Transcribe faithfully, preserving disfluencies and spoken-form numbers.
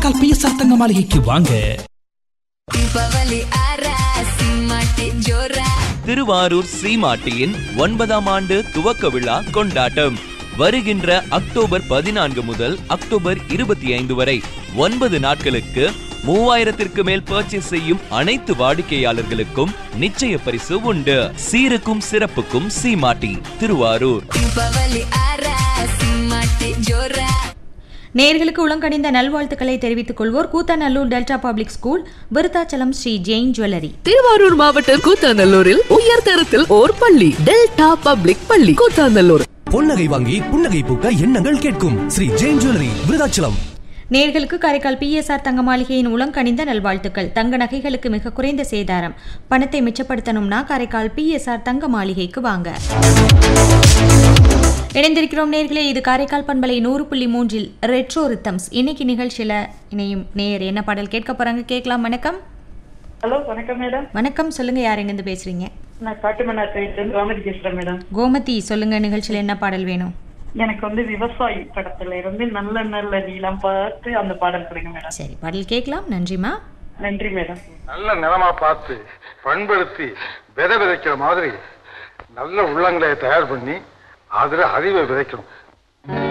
PSR தங்க மாளிகைக்கு வாங்க. திருவாரூர் சீமாட்டியின் ஒன்பதாம் ஆண்டு துவக்க விழா கொண்டாட்டம் வருகின்ற அக்டோபர் பதினான்கு முதல் அக்டோபர் இருபத்தி ஐந்து வரை ஒன்பது நாட்களுக்கு மூவாயிரத்திற்கு மேல் பர்ச்சேஸ் செய்யும் அனைத்து வாடிக்கையாளர்களுக்கும் நிச்சய பரிசு உண்டு. சீருக்கும் சிறப்புக்கும் சீமாட்டி, திருவாரூர். நேயர்களுக்கு உளங்கணிந்த நல்வாழ்த்துக்களை தெரிவித்துக் கொள்வோர் Koothanallur delta public school, Virudhachalam Sri Jain jewellery. Thiruvarur மாவட்டம் கூத்தாநல்லூரில் உயர் தரத்தில் ஓர் பள்ளி, டெல்டா பப்ளிக் பள்ளி, கூத்தாநல்லூர். பொன்னகை வாங்கி புன்னகை பூக்க எண்ணங்கள் கேட்கும் ஸ்ரீ ஜெயின் ஜுவல்லரி, விருத்தாச்சலம். நேயர்களுக்கு காரைக்கால் பிஎஸ்ஆர் தங்க மாளிகையின் உளங்கணிந்த நல்வாழ்த்துக்கள். தங்க நகைகளுக்கு மிக குறைந்த சேதாரம். பணத்தை மிச்சப்படுத்தணும்னா காரைக்கால் பிஎஸ்ஆர் தங்க மாளிகைக்கு வாங்க. இணைந்திருக்கிறோம் நேர்களே, இது காரைக்கால் பண்பலை நூறு புள்ளி மூன்றில் ரெட்ரோ ரித்தம்ஸ். இன்னைக்கு நிகழ்ச்சியில இணையும் நேயர் என்ன பாடல் கேட்க போறாங்க கேட்கலாம். வணக்கம். ஹலோ, வணக்கம் மேடம். வணக்கம், சொல்லுங்க, யார் எங்கிருந்து பேசுறீங்க? நான் காட்டுமன்னார்பேட்டை கோமதி பேசுறேன் மேடம். கோமதி, சொல்லுங்க, நிகழ்ச்சியில என்ன பாடல் வேணும்? எனக்கு வந்து விவசாயி படத்துல இருந்து நல்ல நல்ல நீளம் பார்த்து அந்த பாடல் கொடுங்க மேடம். சரி, பாடல் கேட்கலாம். நன்றிமா. நன்றி மேடம். நல்ல நிலமா பார்த்து பண்படுத்தி விதை விதைக்கிற மாதிரி நல்ல உள்ளங்களை தயார் பண்ணி அதுல அறிவை விதைக்கணும்.